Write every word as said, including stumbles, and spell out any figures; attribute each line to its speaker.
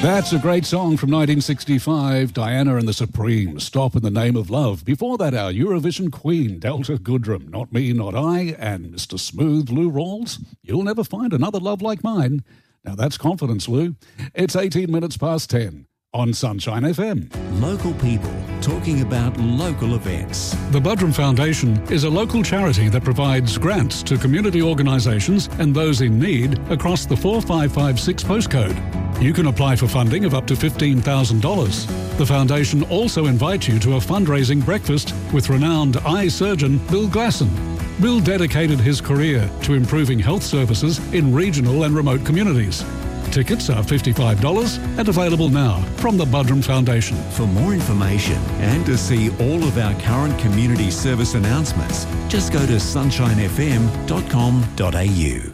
Speaker 1: That's a great song from nineteen sixty-five, Diana and the Supremes, Stop in the Name of Love. Before that, our Eurovision queen, Delta Goodrem, Not Me, Not I, and Mister Smooth, Lou Rawls, You'll Never Find Another Love Like Mine. Now that's confidence, Lou. It's eighteen minutes past ten on Sunshine F M.
Speaker 2: Local people talking about local events.
Speaker 1: The Budrum Foundation is a local charity that provides grants to community organisations and those in need across the four five five six postcode. You can apply for funding of up to fifteen thousand dollars. The foundation also invites you to a fundraising breakfast with renowned eye surgeon Bill Glasson. Bill dedicated his career to improving health services in regional and remote communities. Tickets are fifty-five dollars and available now from the Budrum Foundation.
Speaker 2: For more information and to see all of our current community service announcements, just go to sunshine f m dot com dot a u.